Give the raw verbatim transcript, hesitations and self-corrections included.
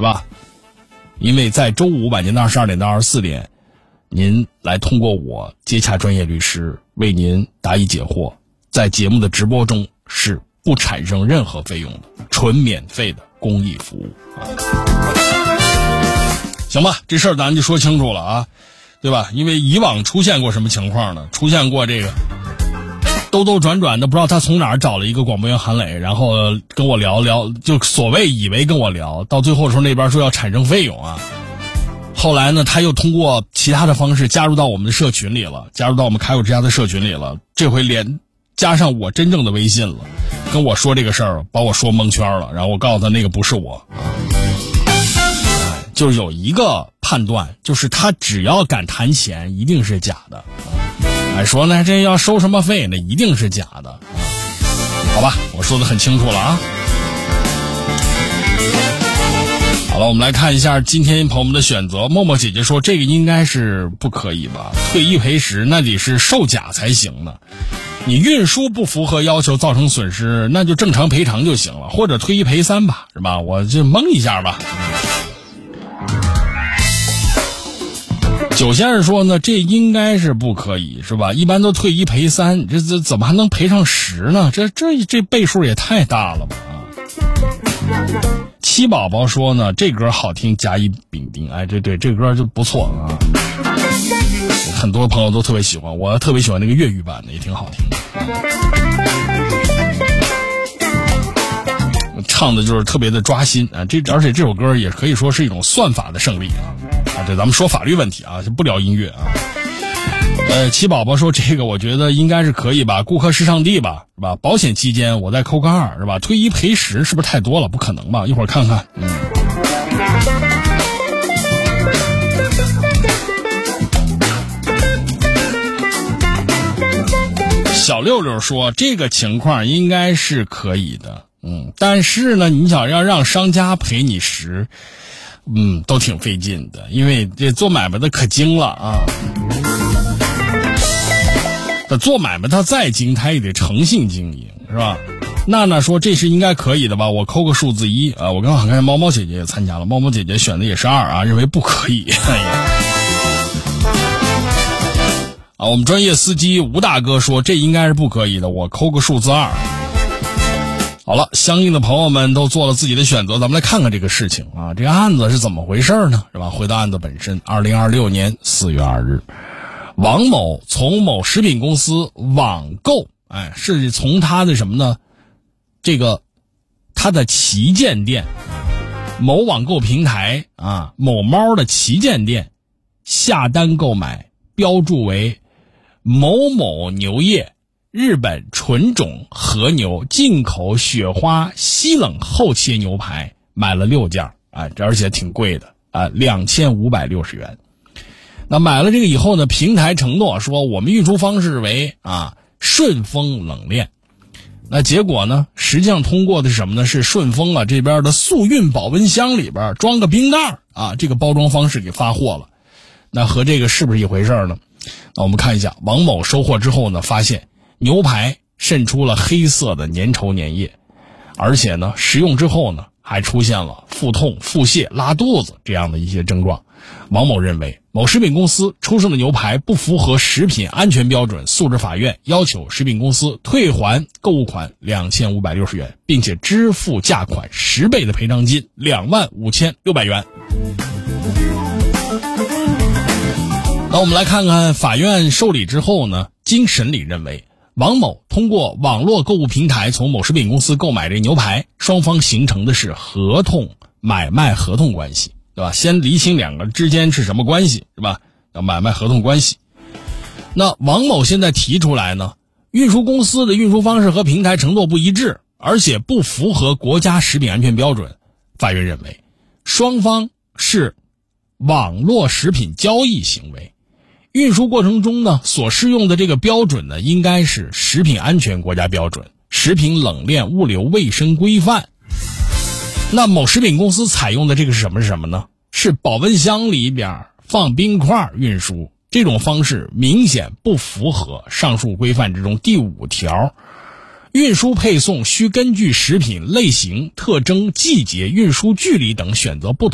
吧？因为在周五晚间的二十二点到二十四点，您来通过我接洽专业律师为您答疑解惑，在节目的直播中是不产生任何费用的，纯免费的公益服务啊。行吧，这事儿咱就说清楚了啊，对吧？因为以往出现过什么情况呢？出现过这个兜兜转转的，不知道他从哪儿找了一个广播员韩磊，然后跟我聊聊，就所谓以为跟我聊，到最后说那边说要产生费用啊。后来呢，他又通过其他的方式加入到我们的社群里了，加入到我们开口之家的社群里了。这回连加上我真正的微信了，跟我说这个事儿，把我说蒙圈了。然后我告诉他那个不是我，就是有一个判断，就是他只要敢谈钱，一定是假的。哎，说呢这要收什么费，那一定是假的。好吧，我说的很清楚了啊。好了，我们来看一下今天朋友们的选择。默默姐姐说这个应该是不可以吧，退一赔十那得是售假才行呢。你运输不符合要求造成损失，那就正常赔偿就行了，或者退一赔三吧，是吧？我就蒙一下吧。九先生说呢，这应该是不可以，是吧？一般都退一赔三，这这怎么还能赔上十呢？这这这倍数也太大了吧！啊，七宝宝说呢，这歌好听，甲乙丙丁，哎，这对这歌就不错啊，很多朋友都特别喜欢，我特别喜欢那个粤语版的，也挺好听的。唱的就是特别的抓心啊！这而且这首歌也可以说是一种算法的胜利啊！啊，这咱们说法律问题啊，就不聊音乐啊。呃，七宝宝说这个我觉得应该是可以吧，顾客是上帝吧，是吧？保险期间我再扣个二，是吧？退一赔十是不是太多了？不可能吧？一会儿看看。嗯。小六六说这个情况应该是可以的。嗯，但是呢，你想要让商家赔你十，嗯，都挺费劲的，因为这做买卖的可精了啊。那做买卖他再精，他也得诚信经营，是吧？娜娜说这是应该可以的吧？我扣个数字一啊，我刚好看猫猫姐姐也参加了，猫猫姐姐选的也是二啊，认为不可以。哎呀，啊，我们专业司机吴大哥说这应该是不可以的，我扣个数字二。好了，相应的朋友们都做了自己的选择，咱们来看看这个事情啊，这个案子是怎么回事呢？是吧？回到案子本身，二零二六年四月二日，王某从某食品公司网购，哎，是从他的什么呢？这个他的旗舰店，某网购平台啊，某猫的旗舰店下单购买，标注为某某牛业。日本纯种和牛进口雪花西冷厚切牛排，买了六件啊，这而且挺贵的啊，两千五百六十元。那买了这个以后呢，平台承诺说我们运输方式为啊顺丰冷链。那结果呢，实际上通过的是什么呢？是顺丰啊这边的速运保温箱里边装个冰袋啊，这个包装方式给发货了。那和这个是不是一回事呢？那我们看一下，王某收货之后呢，发现牛排渗出了黑色的粘稠粘液，而且呢，食用之后呢，还出现了腹痛、腹泻、拉肚子这样的一些症状。王某认为，某食品公司出售的牛排不符合食品安全标准，诉至法院，要求食品公司退还购物款两千五百六十元，并且支付价款十倍的赔偿金两万五千六百元。那我们来看看法院受理之后呢，经审理认为，王某通过网络购物平台从某食品公司购买这牛排，双方形成的是合同买卖合同关系，对吧？先厘清两个之间是什么关系，是吧？要买卖合同关系。那王某现在提出来呢，运输公司的运输方式和平台承诺不一致，而且不符合国家食品安全标准。法院认为，双方是网络食品交易行为。运输过程中呢，所适用的这个标准呢，应该是食品安全国家标准、食品冷链物流卫生规范。那某食品公司采用的这个是什么是什么呢？是保温箱里边放冰块运输，这种方式明显不符合上述规范之中第五条。运输配送需根据食品类型、特征、季节、运输距离等选择不同